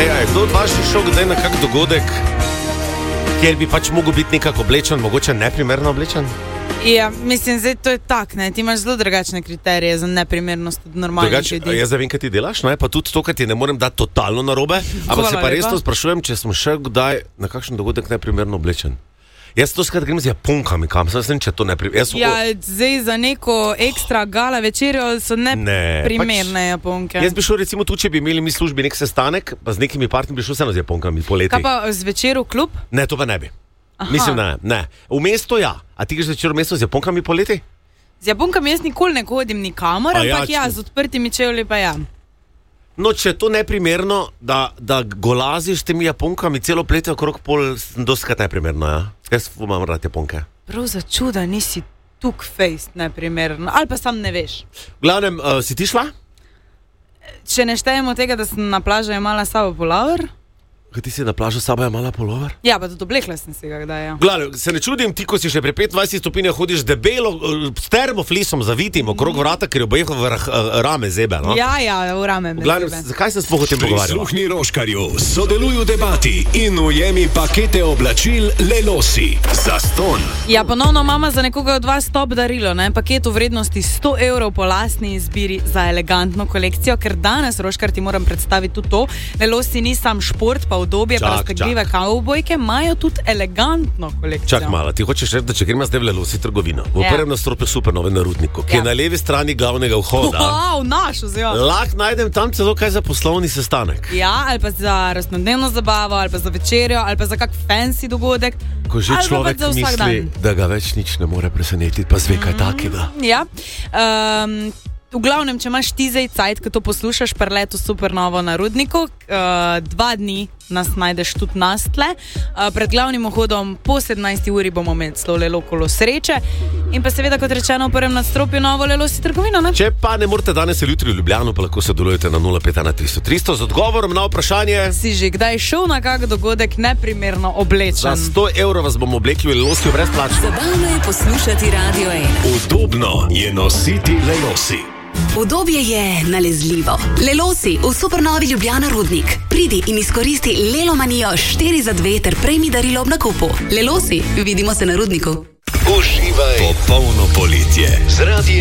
Kdo od vas je šel kdaj na kak dogodek, kjer bi pač mogel biti nekako oblečen, mogoče neprimerno oblečen? Ja, mislim, zdaj to je tak, ne? Ti imaš zelo drugačne kriterije za neprimernost od normalnih ljudi. Jaz vem, kaj ti delaš, ne? Pa tudi to, kaj ti ne morem dati totalno narobe, ampak se pa res to sprašujem, če smo še kdaj na kakšen dogodek neprimerno oblečen. Jaz to skrat grem z Japonkami, kam se vem, če to neprimerno. Ja, zdaj za neko ekstra gala večerjo so neprimerne Japonke. Jaz bi šel recimo tu, če bi imeli mi službi nek sestanek, pa z nekimi partnerji bi šel vseeno z Japonkami poleti. Kaj pa zvečer v klub? Ne, to pa ne bi. Aha. Mislim, ne. V mesto ja. A ti greš zvečer v mesto z Japonkami poleti? Z Japonkami jaz nikoli ne hodim nikamor, ampak z odprtimi čevlji pa ja. No, če je to neprimerno, da golaziš s temi Japonkami celo plete okrog pol, dostikrat neprimerno, ja. Jaz imam rad Japonke. Prav za čuda nisi tuk fejst neprimerno, ali pa sam ne veš. V glavnem, si ti šla? Če ne štejemo tega, da sem na plažo imala sabo pulover. Kaj ti si na plažo sabo imala pulover? Ja, pa tudi oblekla sem si ga kdaj, ja. Glavnem, se ne čudim ti, ko si še pri 25 stopinjah hodiš debelo, s termoflisom zavitim okrog vrata, ker je obejho v rame zebe, no? Ja, v rame me zebe. Zakaj se sploh o tem pogovarjamo? Prisluhni Roškarju, sodeluj v debati in ujemi pakete oblačil Lelosi. Zastonj. Ja, ponovno mama za nekoga od vas top darilo, ne? Paket v vrednosti 100 evrov po lastni izbiri za elegantno kolekcijo, ker danes, Roškar, ti moram predstaviti tudi to. Lelosi ni sam šport, pa udobje, pa raztegljive kavbojke, imajo tudi elegantno kolekcijo. Čak malo, ti hočeš reči, da če gremo zdaj v Lelosi trgovino, v prvem nastropju Supernove na Rudniku, ki je na levi strani glavnega vhoda. Naš oziroma. Lahko najdem tam celo kaj za poslovni sestanek. Ja, ali pa za rojstnodnevno zabavo, ali pa za večerjo, ali pa za kak fancy dogodek. Ko že človek misli, da ga več nič ne more presenetiti, pa zve kaj takega. Ja, v glavnem, če imaš ti zdaj cajt, ko to poslušaš, preletu Supernovo na Rudniku, 2 dni nas najdeš tudi nas tle. Pred glavnim vhodom po 17. uri bomo imeli celo Lelo kolo sreče in pa seveda, kot rečeno, v prvem nadstropju novo Lelosi trgovino, ne? Če pa ne morate danes ali jutri v Ljubljano, pa lahko sodelujete na 051 300 z odgovorom na vprašanje. Si že kdaj šel na kak dogodek neprimerno oblečen? Za 100 evrov vas bomo oblekli v Lelosiju brezplačno. Zabavno je poslušati Radio 1. Udobno je nositi Lelosi. Udobje je nalezljivo. Lelosi v Supernovi Ljubljana Rudnik. Pridi in izkoristi Lelomanijo 4 za 2 ter prejmi darilo ob nakupu. Lelosi, vidimo se na Rudniku. Uživaj popolno poletje z Radijem